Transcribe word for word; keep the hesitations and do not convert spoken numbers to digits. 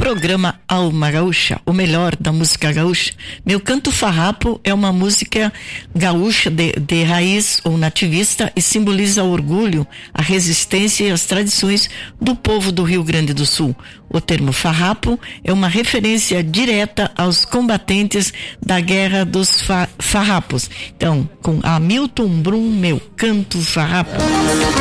programa Alma Gaúcha, o melhor da música gaúcha. Meu Canto Farrapo é uma música gaúcha de, de raiz ou nativista e simboliza o orgulho, a resistência e as tradições do povo do Rio Grande do Sul. O termo farrapo é uma referência direta aos combatentes da Guerra dos fa- Farrapos. Então, com Hamilton Brum, Meu Canto Farrapo.